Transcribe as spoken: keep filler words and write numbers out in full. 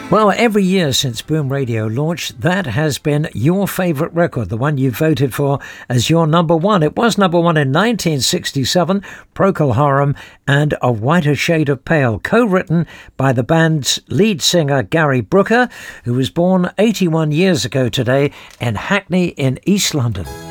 Well, every year since Boom Radio launched, that has been your favourite record, the one you voted for as your number one. It was number one in nineteen sixty-seven, Procol Harum and A Whiter Shade of Pale, co-written by the band's lead singer Gary Brooker, who was born eighty-one years ago today in Hackney in East London.